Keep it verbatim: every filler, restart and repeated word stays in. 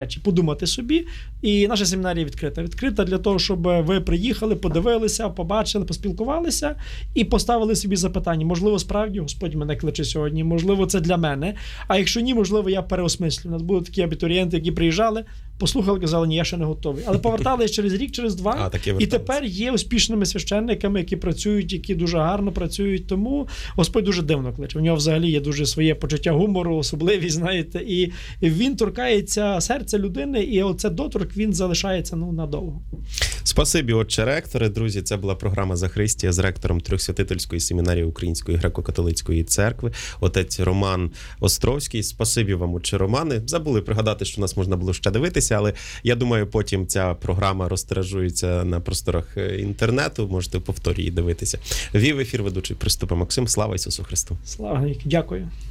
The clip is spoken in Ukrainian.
Чи подумати собі, і наша семінарія відкрита. Відкрита для того, щоб ви приїхали, подивилися, побачили, поспілкувалися і поставили собі запитання. Можливо, справді Господь мене кличе сьогодні, можливо, це для мене. А якщо ні, можливо, я переосмислю. У нас були такі абітурієнти, які приїжджали, послухали, казали, ні, я ще не готовий. Але поверталися через рік, через два, а, і тепер є успішними священниками, які працюють, які дуже гарно працюють. Тому Господь дуже дивно кличе. У нього взагалі є дуже своє почуття гумору, особливість, знаєте, і він торкається серця людини, і оце доторк, він залишається, ну, надовго. Спасибі, отче ректори. Друзі, це була програма «За Христія» з ректором Трьохсвятительської семінарії Української греко-католицької церкви, отець Роман Островський. Спасибі вам, отче Романе. Забули пригадати, що нас можна було ще дивитися, але я думаю, потім ця програма розтиражується на просторах інтернету, можете в повторі її дивитися. Вів ефір ведучий Приступа Максим. Слава Ісусу Христу! Слава навіки. Дякую.